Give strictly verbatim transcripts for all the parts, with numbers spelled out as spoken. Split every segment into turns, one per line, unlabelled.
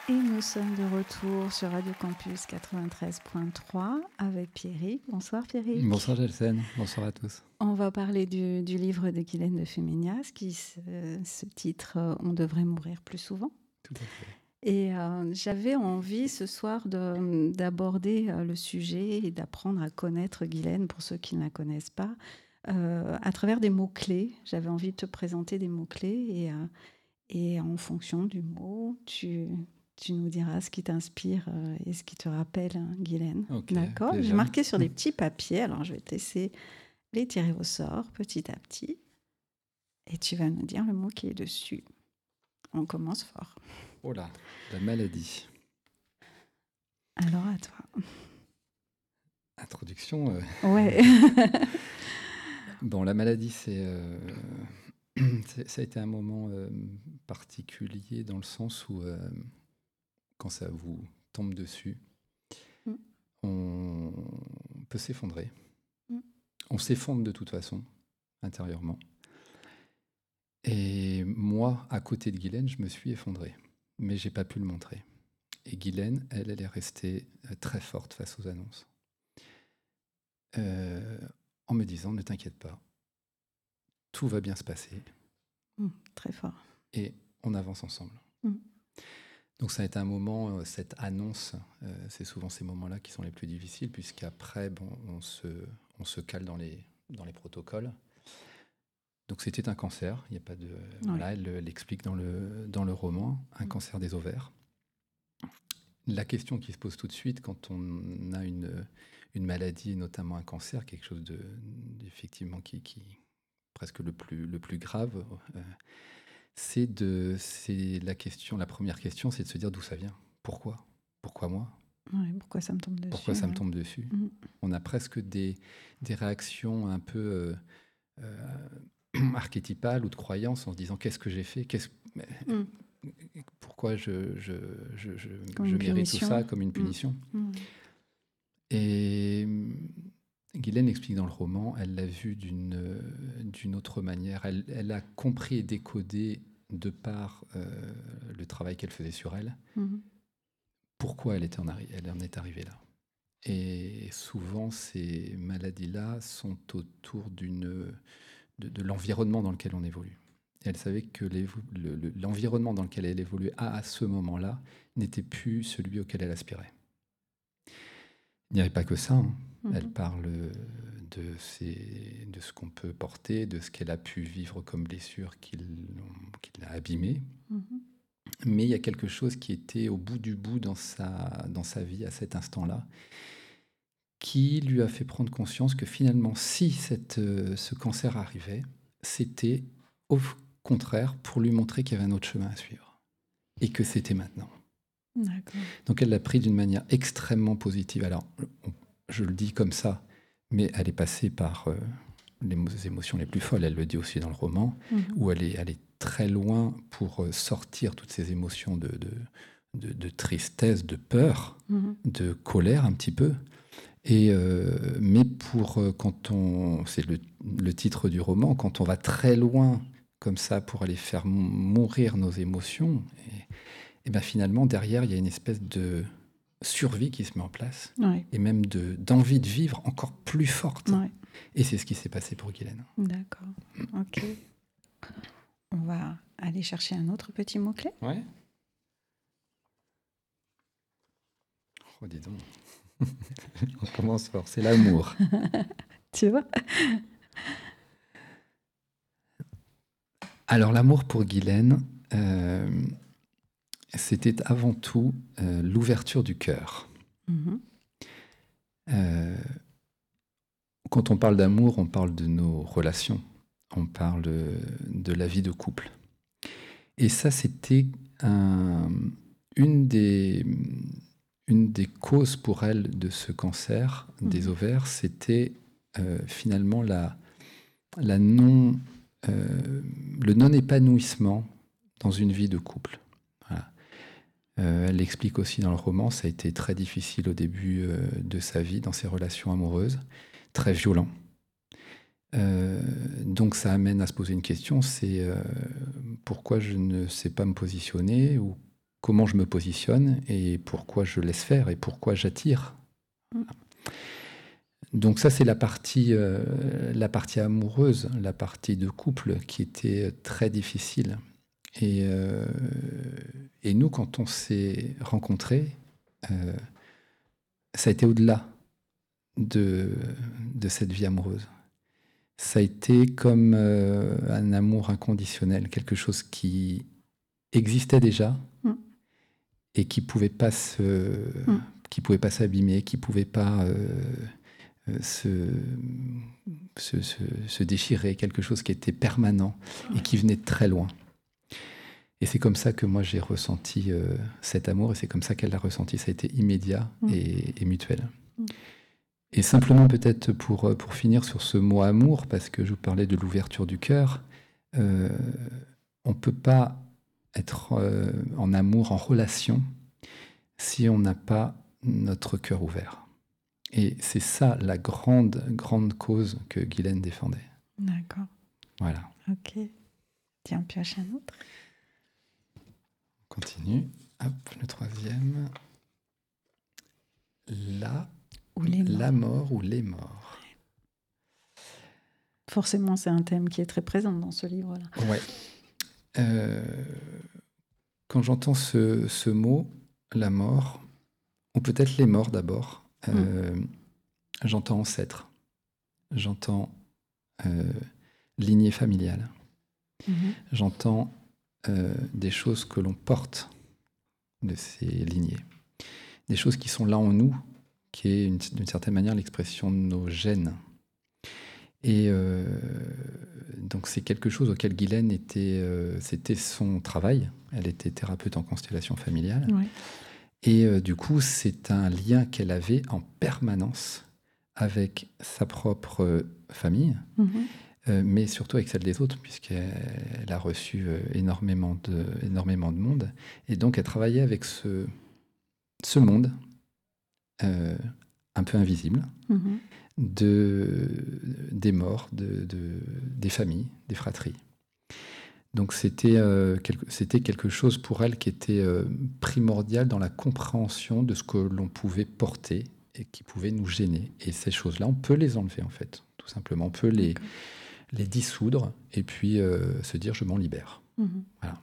Et nous sommes de retour sur Radio Campus quatre-vingt-treize point trois avec Pierrick. Bonsoir Pierrick.
Bonsoir Gelsen, bonsoir à tous.
On va parler du, du livre de Guylaine de Fumignas qui se, se titre « On devrait mourir plus souvent ».
Tout à fait.
Et euh, j'avais envie ce soir de, d'aborder euh, le sujet et d'apprendre à connaître Guylaine pour ceux qui ne la connaissent pas euh, à travers des mots-clés. J'avais envie de te présenter des mots-clés et, euh, et en fonction du mot, tu... Tu nous diras ce qui t'inspire euh, et ce qui te rappelle, hein, Guylaine.
Okay,
d'accord.
déjà.
J'ai marqué sur des petits papiers, alors je vais te laisser les tirer au sort petit à petit. Et tu vas nous dire le mot qui est dessus. On commence fort.
Oh là, la maladie.
Alors à toi.
Introduction. Euh...
Ouais.
Bon, la maladie, c'est, euh... c'est, ça a été un moment euh, particulier dans le sens où, euh, quand ça vous tombe dessus, mm. on peut s'effondrer. Mm. On s'effondre de toute façon, intérieurement. Et moi, à côté de Guylaine, je me suis effondré, mais j'ai pas pu le montrer. Et Guylaine, elle, elle est restée très forte face aux annonces, euh, en me disant « Ne t'inquiète pas, tout va bien se passer.
Mmh, » très fort.
Et on avance ensemble. Mmh. Donc ça a été un moment, cette annonce, euh, c'est souvent ces moments-là qui sont les plus difficiles, puisqu'après, bon, on se, on se cale dans les, dans les protocoles. Donc c'était un cancer, il y a pas de, oui. Voilà, elle l'explique dans le, dans le roman, un mmh. cancer des ovaires. La question qui se pose tout de suite quand on a une, une maladie, notamment un cancer, quelque chose de, effectivement qui, qui presque le plus, le plus grave, euh, c'est, de, c'est la question, la première question, c'est de se dire d'où ça vient, pourquoi, pourquoi moi,
ouais, pourquoi ça me tombe dessus,
pourquoi ça
ouais.
me tombe dessus. Mmh. On a presque des, des réactions un peu euh, euh, archétypales ou de croyances en se disant qu'est-ce que j'ai fait, qu'est-ce mmh. pourquoi je, je, je, je, je mérite tout ça comme une punition. Mmh. Et Guylaine explique dans le roman, elle l'a vu d'une, d'une autre manière. Elle, elle a compris et décodé, de par euh, le travail qu'elle faisait sur elle, mmh. pourquoi elle, était en arri- elle en est arrivée là. Et souvent, ces maladies-là sont autour d'une, de, de l'environnement dans lequel on évolue. Et elle savait que les, le, le, l'environnement dans lequel elle évoluait à, à ce moment-là n'était plus celui auquel elle aspirait. Il n'y avait pas que ça. Hein. Mm-hmm. Elle parle de, ses, de ce qu'on peut porter, de ce qu'elle a pu vivre comme blessure qui, qui l'a abîmée. Mm-hmm. Mais il y a quelque chose qui était au bout du bout dans sa, dans sa vie à cet instant-là, qui lui a fait prendre conscience que finalement, si cette, euh, ce cancer arrivait, c'était au contraire pour lui montrer qu'il y avait un autre chemin à suivre et que c'était maintenant.
D'accord.
Donc elle l'a pris d'une manière extrêmement positive. Alors, on, je le dis comme ça, mais elle est passée par euh, les émotions les plus folles. Elle le dit aussi dans le roman, mmh. où elle est, elle est très loin pour euh, sortir toutes ces émotions de, de, de, de tristesse, de peur, mmh. de colère un petit peu. Et euh, mais pour euh, quand on, c'est le, le titre du roman, quand on va très loin comme ça pour aller faire mourir nos émotions, et, et ben finalement derrière il y a une espèce de survie qui se met en place,
ouais.
et même de d'envie de vivre encore plus forte.
Ouais.
Et c'est ce qui s'est passé pour Guylaine.
D'accord. Ok. On va aller chercher un autre petit mot clé.
Ouais. Oh dis donc. On commence fort, c'est l'amour.
Tu vois ?
Alors l'amour pour Guylaine, euh, c'était avant tout euh, l'ouverture du cœur. Mm-hmm. Euh, quand on parle d'amour, on parle de nos relations, on parle de, de la vie de couple. Et ça, c'était un, une des... Une des causes pour elle de ce cancer mmh. des ovaires, c'était euh, finalement la, la non, euh, le non-épanouissement dans une vie de couple. Voilà. Euh, elle l'explique aussi dans le roman, ça a été très difficile au début euh, de sa vie, dans ses relations amoureuses, très violent. Euh, donc ça amène à se poser une question, c'est euh, pourquoi je ne sais pas me positionner ou comment je me positionne et pourquoi je laisse faire et pourquoi j'attire.
Mm.
Donc ça, c'est la partie, euh, la partie amoureuse, la partie de couple qui était très difficile. Et, euh, et nous, quand on s'est rencontrés, euh, ça a été au-delà de, de cette vie amoureuse. Ça a été comme euh, un amour inconditionnel, quelque chose qui existait déjà
Mm.
et qui pouvait pas se,
Mm.
qui pouvait pas s'abîmer, qui pouvait pas euh, se, se, se, se déchirer, quelque chose qui était permanent et qui venait de très loin. Et c'est comme ça que moi j'ai ressenti euh, cet amour, et c'est comme ça qu'elle l'a ressenti. Ça a été immédiat
Mm.
et, et mutuel.
Mm.
Et simplement peut-être pour, pour finir sur ce mot amour, parce que je vous parlais de l'ouverture du cœur, euh, on ne peut pas être euh, en amour, en relation, si on n'a pas notre cœur ouvert. Et c'est ça la grande, grande cause que Guylaine défendait.
D'accord.
Voilà.
Ok. Tiens, pioche un autre.
On continue. Hop, le troisième. La,
Ou les morts.
la mort ou les morts.
Forcément, c'est un thème qui est très présent dans ce livre-là.
Ouais. Euh, quand j'entends ce, ce mot, la mort, ou peut-être les morts d'abord, euh, mm. j'entends ancêtre, j'entends euh, lignée familiale, mm-hmm. j'entends euh, des choses que l'on porte de ces lignées, des choses qui sont là en nous, qui est une, d'une certaine manière l'expression de nos gènes. Et euh, donc c'est quelque chose auquel Guylaine était, euh, c'était son travail. Elle était thérapeute en constellation familiale.
Ouais.
Et euh, du coup, c'est un lien qu'elle avait en permanence avec sa propre famille, mm-hmm. euh, mais surtout avec celle des autres, puisqu'elle a reçu euh, énormément, de, énormément de monde. Et donc, elle travaillait avec ce, ce monde euh, un peu invisible. Mm-hmm. De, des morts, de, de, des familles, des fratries. Donc c'était, euh, quelque, c'était quelque chose pour elle qui était euh, primordial dans la compréhension de ce que l'on pouvait porter et qui pouvait nous gêner. Et ces choses-là, on peut les enlever en fait, tout simplement. On peut les, les dissoudre et puis euh, se dire je m'en libère. Mmh. Voilà.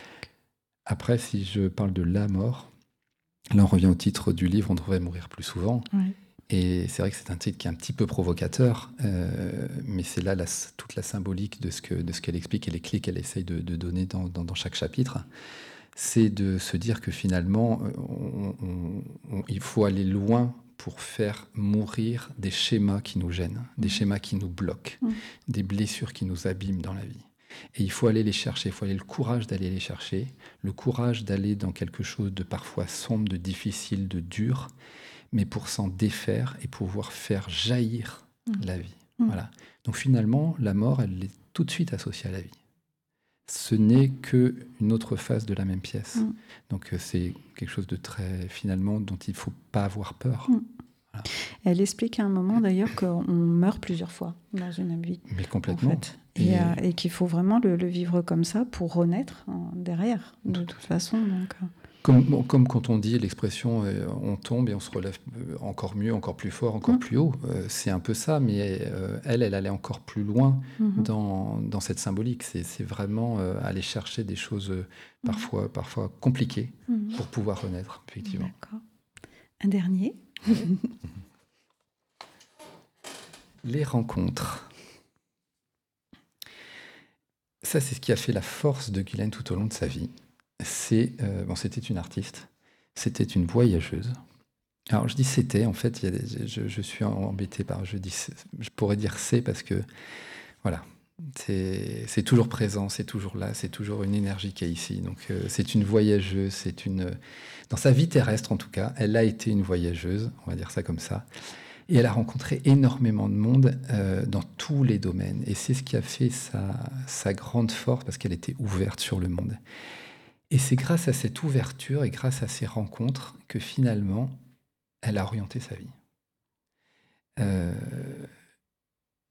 Après, si je parle de la mort, là on revient au titre du livre, on devrait mourir plus souvent. Ouais. Et c'est vrai que c'est un titre qui est un petit peu provocateur, euh, mais c'est là la, toute la symbolique de ce, que, de ce qu'elle explique et les clés qu'elle essaye de, de donner dans, dans, dans chaque chapitre. C'est de se dire que finalement, on, on, on, il faut aller loin pour faire mourir des schémas qui nous gênent, mmh. des schémas qui nous bloquent, mmh. des blessures qui nous abîment dans la vie. Et il faut aller les chercher, il faut aller le courage d'aller les chercher, le courage d'aller dans quelque chose de parfois sombre, de difficile, de dur, mais pour s'en défaire et pouvoir faire jaillir mmh. la vie. Mmh. Voilà. Donc finalement, la mort, elle est tout de suite associée à la vie. Ce n'est qu'une autre face de la même pièce. Mmh. Donc c'est quelque chose de très, finalement, dont il ne faut pas avoir peur. Mmh. Voilà.
Elle explique à un moment d'ailleurs qu'on meurt plusieurs fois dans une vie.
Mais complètement.
En fait. Et, et, euh, et qu'il faut vraiment le, le vivre comme ça pour renaître hein, derrière, de toute façon. Donc...
Comme, comme quand on dit l'expression euh, on tombe et on se relève encore mieux, encore plus fort, encore mmh. plus haut, euh, c'est un peu ça, mais euh, elle, elle allait encore plus loin mmh. dans, dans cette symbolique. C'est, c'est vraiment euh, aller chercher des choses euh, parfois, mmh. parfois compliquées mmh. pour pouvoir renaître, effectivement.
D'accord. Un dernier.
Les rencontres. Ça, c'est ce qui a fait la force de Guylaine tout au long de sa vie. C'est, euh, bon, c'était une artiste, c'était une voyageuse. Alors je dis c'était, en fait, il y a des, je, je suis embêté par, je dis, je pourrais dire c'est parce que, voilà, c'est, c'est toujours présent, c'est toujours là, c'est toujours une énergie qui est ici. Donc euh, c'est une voyageuse, c'est une, dans sa vie terrestre en tout cas, elle a été une voyageuse, on va dire ça comme ça. Et elle a rencontré énormément de monde euh, dans tous les domaines. Et c'est ce qui a fait sa, sa grande force parce qu'elle était ouverte sur le monde. Et c'est grâce à cette ouverture et grâce à ces rencontres que finalement, elle a orienté sa vie. Euh,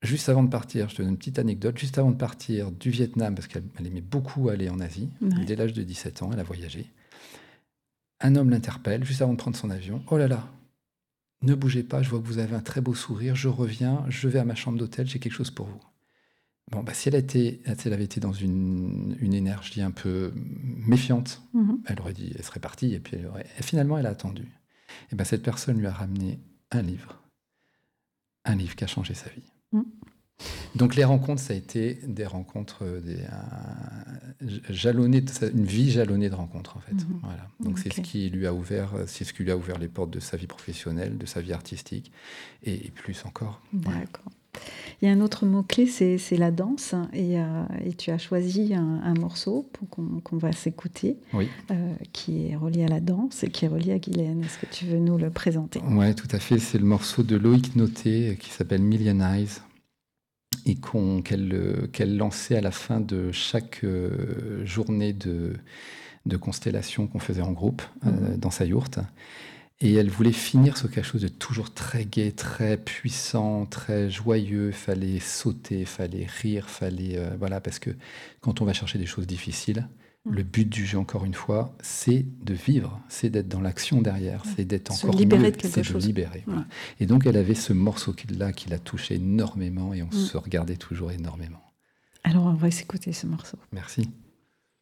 juste avant de partir, je te donne une petite anecdote, juste avant de partir du Vietnam, parce qu'elle elle aimait beaucoup aller en Asie,
Ouais.
dès l'âge de dix-sept ans, elle a voyagé. Un homme l'interpelle, juste avant de prendre son avion. « Oh là là, ne bougez pas, je vois que vous avez un très beau sourire, je reviens, je vais à ma chambre d'hôtel, j'ai quelque chose pour vous. » Bon, bah, si elle, était, si elle avait été dans une, une énergie un peu méfiante,
Mhm.
elle aurait dit, elle serait partie, et puis elle aurait... Et finalement, elle a attendu. Et ben, cette personne lui a ramené un livre, un livre qui a changé sa vie.
Mhm.
Donc les rencontres, ça a été des rencontres, des, un, jalonnées, une vie jalonnée de rencontres en fait.
Mhm.
Voilà. Donc
Okay.
c'est ce qui lui a ouvert, c'est ce qui lui a ouvert les portes de sa vie professionnelle, de sa vie artistique, et, et plus encore.
D'accord. Ouais. Il y a un autre mot-clé, c'est, c'est la danse. Et, euh, et tu as choisi un, un morceau pour qu'on, qu'on va s'écouter,
oui.
euh, qui est relié à la danse et qui est relié à Guylaine. Est-ce que tu veux nous le présenter ?
Oui, tout à fait. C'est le morceau de Loïc Noté qui s'appelle Million Eyes et qu'on, qu'elle, qu'elle lançait à la fin de chaque euh, journée de, de constellation qu'on faisait en groupe mmh. euh, dans sa yourte. Et elle voulait finir sur quelque chose de toujours très gai, très puissant, très joyeux. Il fallait sauter, il fallait rire, fallait euh, voilà, parce que quand on va chercher des choses difficiles, mmh. le but du jeu, encore une fois, c'est de vivre, c'est d'être dans l'action derrière, c'est d'être
se
encore
libérer
mieux,
de quelque
c'est
chose.
de libérer.
Ouais.
Voilà. Et donc elle avait ce morceau là qui l'a touché énormément et on mmh. se regardait toujours énormément.
Alors on va s'écouter ce morceau.
Merci.